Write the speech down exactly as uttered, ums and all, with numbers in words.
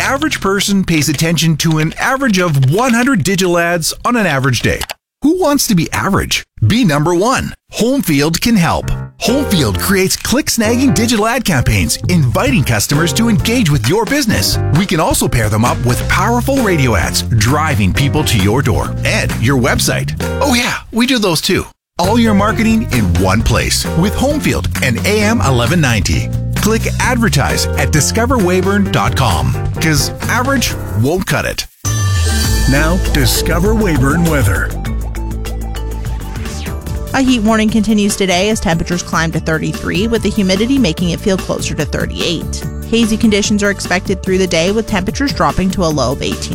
average person pays attention to an average of one hundred digital ads on an average day. Who wants to be average? Be number one. Homefield can help. Homefield creates click-snagging digital ad campaigns, inviting customers to engage with your business. We can also pair them up with powerful radio ads, driving people to your door and your website. Oh yeah, we do those too. All your marketing in one place with Homefield and A M eleven ninety. Click advertise at discover weyburn dot com because average won't cut it. Now, Discover Weyburn weather. A heat warning continues today as temperatures climb to thirty-three, with the humidity making it feel closer to thirty-eight. Hazy conditions are expected through the day, with temperatures dropping to a low of eighteen.